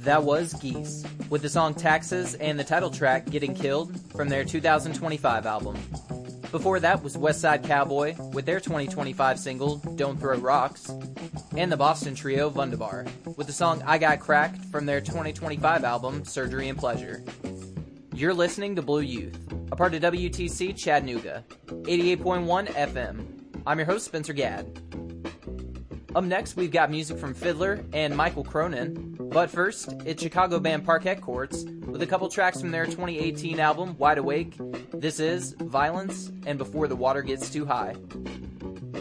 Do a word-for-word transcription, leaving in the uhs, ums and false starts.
That was Geese, with the song Taxes and the title track Getting Killed from their two thousand twenty-five album. Before that was West Side Cowboy with their twenty twenty-five single Don't Throw Rocks, and the Boston trio Wunderbar with the song I Got Cracked from their twenty twenty-five album Surgery and Pleasure. You're listening to Blue Youth, a part of W T C Chattanooga, eighty-eight point one F M. I'm your host, Spencer Gadd. Up next, we've got music from Fiddler and Michael Cronin. But first, it's Chicago band Parquet Courts with a couple tracks from their twenty eighteen album, Wide Awake. This is Violence and Before the Water Gets Too High.